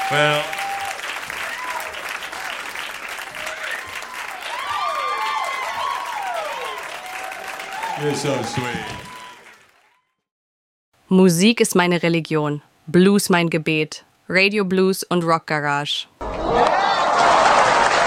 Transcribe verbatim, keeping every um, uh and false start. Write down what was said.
Well, you're so sweet. Musik ist meine Religion, Blues mein Gebet, Radio Blues und Rock Garage.